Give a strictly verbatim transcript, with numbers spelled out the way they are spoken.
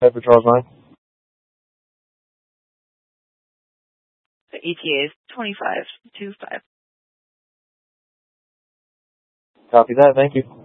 Head for Charles nine. The E T A is twenty-five two five. Copy that. Thank you.